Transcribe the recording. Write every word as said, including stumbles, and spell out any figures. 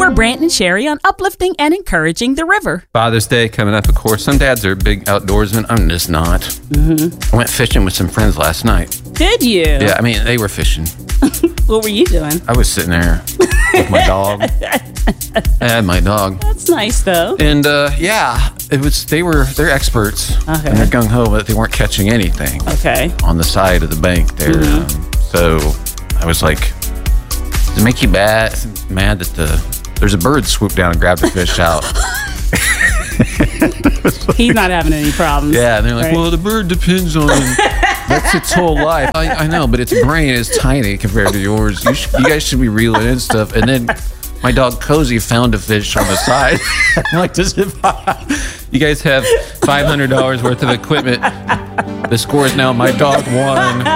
We're Brant and Sherry on uplifting and encouraging the river. Father's Day coming up, of course. Some dads are big outdoorsmen. I'm just not. Mm-hmm. I went fishing with some friends last night. Did you? Yeah, I mean, they were fishing. What were you doing? I was sitting there with my dog. I had my dog. That's nice, though. And, uh, yeah, it was. They were, they're experts. Okay. And they're gung-ho, but they weren't catching anything. Okay. On the side of the bank there. Mm-hmm. Um, so I was like, does it make you bad, mad that the there's a bird swooped down and grabbed the fish out? He's not having any problems. Yeah, and they're like, right? well, the bird depends on that's its whole life. I, I know, but its brain is tiny compared to yours. You, sh- you guys should be reeling in stuff. And then my dog Cozy found a fish on the side. I'm like, does it? You guys have five hundred dollars worth of equipment. The score is now my dog won.